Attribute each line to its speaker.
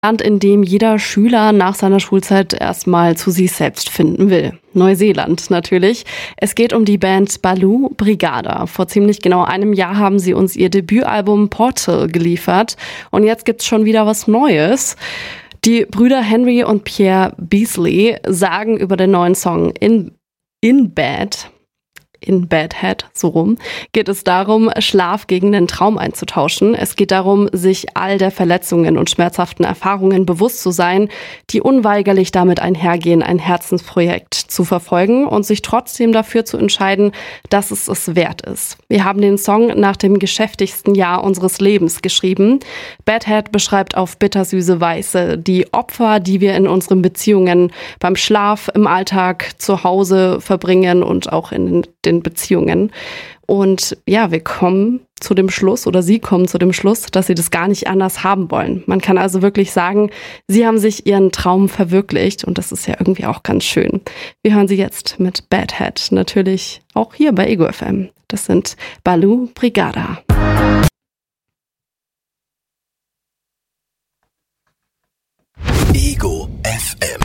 Speaker 1: Land, in dem jeder Schüler nach seiner Schulzeit erstmal zu sich selbst finden will. Neuseeland natürlich. Es geht um die Band Baloo Brigada. Vor ziemlich genau einem Jahr haben sie uns ihr Debütalbum Portal geliefert. Und jetzt gibt's schon wieder was Neues. Die Brüder Henry und Pierre Beasley sagen über den neuen Song In Bad Head, so rum, geht es darum, Schlaf gegen den Traum einzutauschen. Es geht darum, sich all der Verletzungen und schmerzhaften Erfahrungen bewusst zu sein, die unweigerlich damit einhergehen, ein Herzensprojekt zu verfolgen und sich trotzdem dafür zu entscheiden, dass es es wert ist. Wir haben den Song nach dem geschäftigsten Jahr unseres Lebens geschrieben. Bad Head beschreibt auf bittersüße Weise die Opfer, die wir in unseren Beziehungen beim Schlaf, im Alltag, zu Hause verbringen und auch in den Beziehungen. Und ja, wir kommen zu dem Schluss, oder sie kommen zu dem Schluss, dass sie das gar nicht anders haben wollen. Man kann also wirklich sagen, sie haben sich ihren Traum verwirklicht und das ist ja irgendwie auch ganz schön. Wir hören sie jetzt mit Bad Head, natürlich auch hier bei Ego FM. Das sind Baloo Brigada.
Speaker 2: Ego.